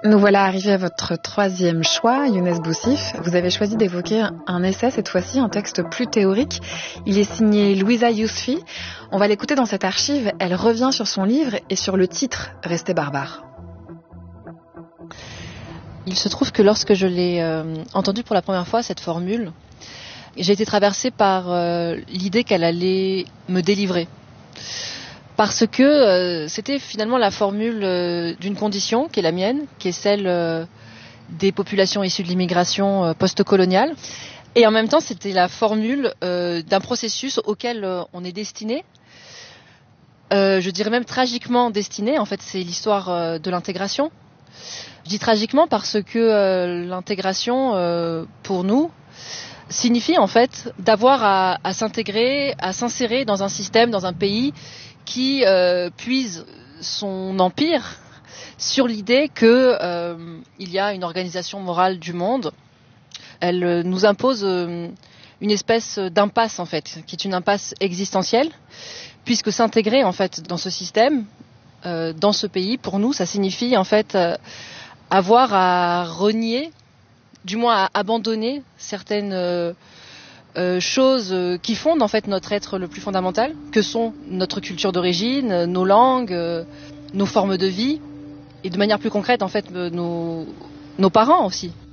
Nous voilà arrivés à votre troisième choix, Younes Boussif. Vous avez choisi d'évoquer un essai, cette fois-ci un texte plus théorique. Il est signé Louisa Yousfi. On va l'écouter dans cette archive. Elle revient sur son livre et sur le titre « Rester barbare ». Il se trouve que lorsque je l'ai entendue pour la première fois, cette formule, j'ai été traversée par l'idée qu'elle allait me délivrer. Parce que c'était finalement la formule d'une condition qui est la mienne, qui est celle des populations issues de l'immigration post-coloniale. Et en même temps, c'était la formule d'un processus auquel on est destiné. Je dirais même tragiquement destiné. En fait, c'est l'histoire de l'intégration. Je dis tragiquement parce que l'intégration, pour nous, signifie en fait d'avoir à s'intégrer, à s'insérer dans un système, dans un pays qui puise son empire sur l'idée que il y a une organisation morale du monde. Elle nous impose une espèce d'impasse en fait, qui est une impasse existentielle, puisque s'intégrer en fait dans ce système, dans ce pays, pour nous, ça signifie en fait avoir à renier, du moins à abandonner certaines choses qui fondent en fait notre être le plus fondamental, que sont notre culture d'origine, nos langues, nos formes de vie, et de manière plus concrète en fait nos parents aussi.